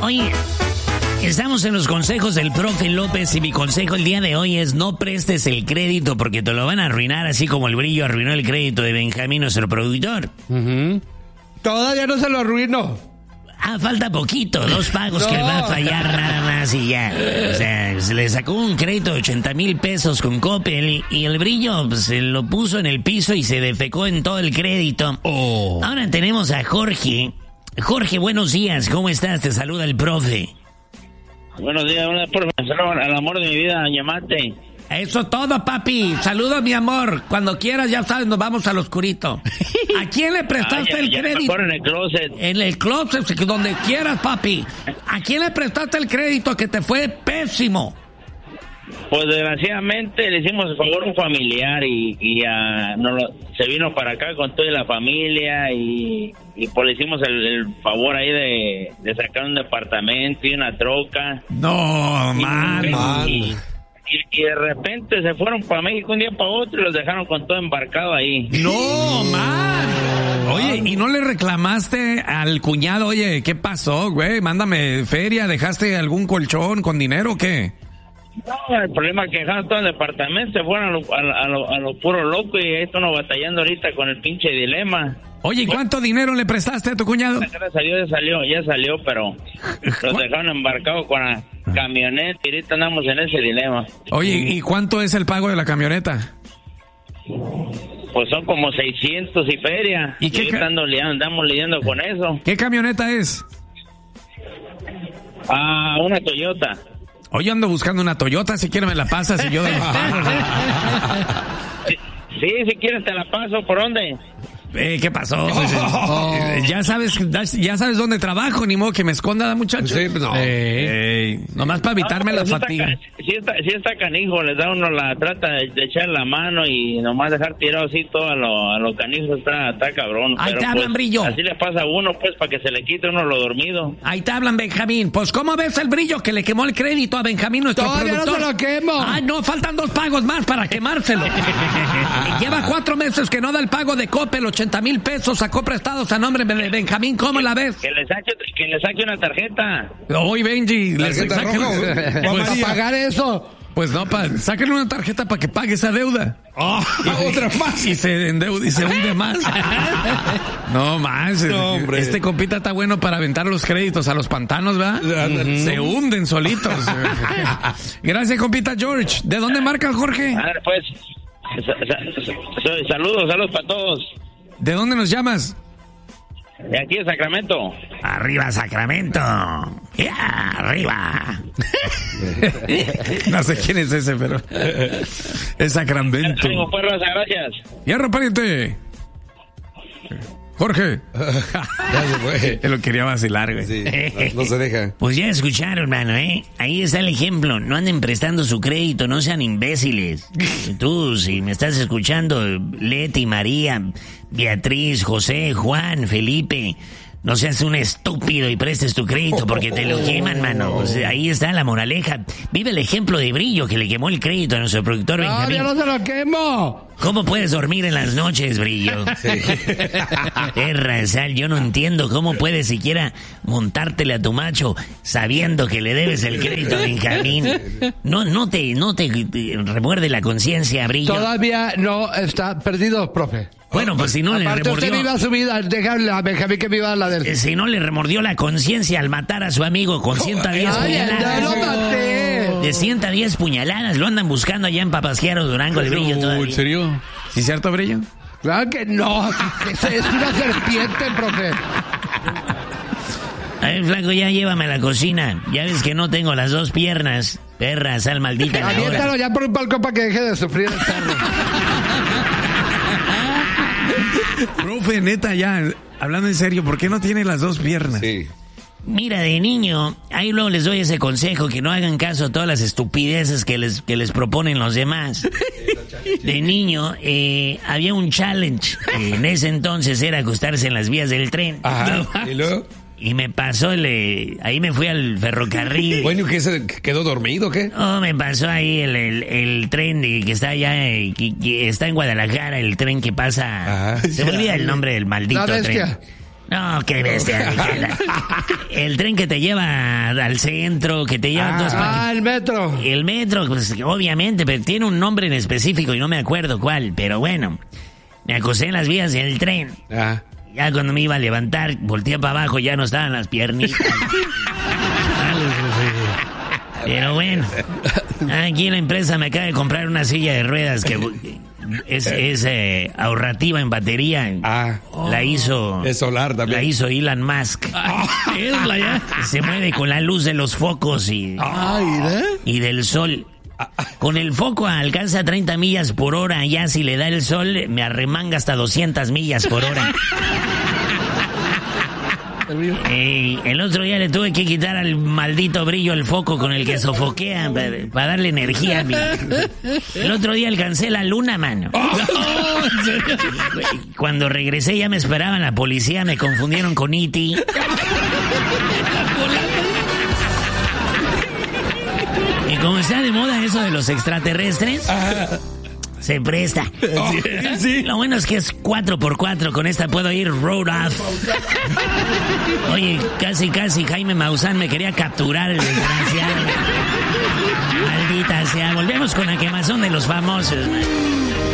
Oye, estamos en los consejos del profe López y mi consejo el día de hoy es no prestes el crédito porque te lo van a arruinar así como el Brillo arruinó el crédito de Benjamín, nuestro productor. Todavía no se lo arruino. Falta poquito, 2 pagos que va a fallar nada más y ya. O sea, se le sacó un crédito de 80,000 pesos con Coppel y el Brillo pues, se lo puso en el piso y se defecó en todo el crédito. Ahora tenemos a Jorge. Jorge, buenos días, ¿cómo estás? Te saluda el profe. Buenos días, profe. Al amor de mi vida, llamate. Eso todo, papi. Saludos, mi amor. Cuando quieras, ya sabes, nos vamos al oscurito. ¿A quién le prestaste el crédito? En el closet. En el closet, donde quieras, papi. ¿A quién le prestaste el crédito que te fue pésimo? Pues desgraciadamente le hicimos el favor a un familiar y se vino para acá con toda la familia y pues le hicimos el favor ahí de sacar un departamento y una troca. No, mal. Y de repente se fueron para México un día para otro y los dejaron con todo embarcado ahí. ¡No, man! Oye, ¿y no le reclamaste al cuñado? Oye, ¿qué pasó, güey? Mándame feria, ¿dejaste algún colchón con dinero o qué? No, el problema es que dejaron todo el departamento, se fueron a lo puro loco y ahí estamos batallando ahorita con el pinche dilema. Oye, ¿y cuánto dinero le prestaste a tu cuñado? Ya salió, pero los dejaron embarcados con la camioneta y ahorita andamos en ese dilema. Oye, ¿y cuánto es el pago de la camioneta? Pues son como 600 y feria. ¿Y qué andamos lidiando con eso. ¿Qué camioneta es? Una Toyota. Oye, ando buscando una Toyota, si quieres me la pasas y yo... Sí, si quieres te la paso, ¿por dónde? ¿Qué pasó? Ya sabes dónde trabajo, ni modo que me esconda, muchacho. Sí, no. Nomás para evitarme la fatiga. Si está canijo, les da uno trata de echar la mano y nomás dejar tirado así todo a los canijos, está cabrón. Ahí te hablan, Brillo. Así le pasa a uno, pues, para que se le quite uno lo dormido. Ahí te hablan, Benjamín. Pues, ¿cómo ves el Brillo que le quemó el crédito a Benjamín, nuestro productor? ¡Todavía no se lo quemo! No, faltan 2 pagos más para quemárselo. Lleva 4 meses que no da el pago de Coppel, 80,000 pesos sacó prestados a nombre de Benjamín. ¿Cómo la ves? Que le saque una tarjeta. Hoy, Benji, ¿Vamos a pagar eso? Pues no, sáquenle una tarjeta para que pague esa deuda. Otra más. Y se endeuda y se hunde más. No más. No, este compita está bueno para aventar los créditos a los pantanos, ¿verdad? Se hunden solitos. Gracias, compita George. ¿De dónde marca Jorge? A ver, pues. Saludos para todos. ¿De dónde nos llamas? De aquí de Sacramento. Arriba, Sacramento. Arriba. No sé quién es ese, pero es Sacramento. Gracias. Hierro, pariente. Jorge. Él lo quería vacilar, güey. Sí, no se deja. Pues ya escucharon, mano, Ahí está el ejemplo. No anden prestando su crédito, no sean imbéciles. Tú, si me estás escuchando, Leti, María, Beatriz, José, Juan, Felipe, no seas un estúpido y prestes tu crédito porque te lo queman, mano. Pues ahí está la moraleja. Vive el ejemplo de Brillo que le quemó el crédito a nuestro productor Benjamín. ¡Ya no se lo quemo! ¿Cómo puedes dormir en las noches, Brillo? Sí. Sal, yo no entiendo cómo puedes siquiera montártele a tu macho sabiendo que le debes el crédito a Benjamín. No te remuerde la conciencia, Brillo. Todavía no está perdido, profe. Bueno, pues si no le remordió... usted viva su vida, déjale a Benjamín que viva la del... Si no le remordió la conciencia al matar a su amigo con 110 puñaladas. ¡Ya lo maté! De 110 puñaladas, lo andan buscando allá en Papasquiaro, Durango, el Brillo todavía. ¿En serio? ¿Sí es cierto, Brillo? Claro que no, es una serpiente, profe. A ver, flaco, ya llévame a la cocina. Ya ves que no tengo las 2 piernas. Perra, sal maldita. Aviéntalo ya por un balcón para que deje de sufrir el perro. Profe, neta, ya, hablando en serio, ¿por qué no tiene las 2 piernas? Sí. Mira, de niño, ahí luego les doy ese consejo, que no hagan caso a todas las estupideces que les proponen los demás. De niño, había un challenge, en ese entonces era acostarse en las vías del tren. Ajá, ¿y luego? Y me pasó, ahí me fui al ferrocarril. Bueno, ¿qué se quedó dormido o qué? No, me pasó ahí el tren que está allá, que está en Guadalajara, el tren que pasa. Ajá. Se me olvida el nombre del maldito tren. No, qué bestia. El tren que te lleva al centro, que te lleva a todas partes. El metro. El metro, pues obviamente, pero tiene un nombre en específico y no me acuerdo cuál. Pero bueno, me acosté en las vías del tren. Ya cuando me iba a levantar, volteé para abajo, ya no estaban las piernitas. Pero bueno, aquí la empresa me acaba de comprar una silla de ruedas que es ahorrativa en batería. La hizo... Es solar también. La hizo Elon Musk. Se mueve con la luz de los focos y del sol. Con el foco alcanza 30 millas por hora. Ya si le da el sol, me arremanga hasta 200 millas por hora. El otro día le tuve que quitar al maldito brillo el foco con el que sofoquea para darle energía a mí. El otro día alcancé la luna, mano. Cuando regresé ya me esperaban la policía, me confundieron con E.T. Y como está de moda eso de los extraterrestres, se presta. Sí. Lo bueno es que es 4x4. Con esta puedo ir road off. Oye, casi Jaime Maussan me quería capturar, el desgraciado. Maldita sea. Volvemos con la quemazón de los famosos, man.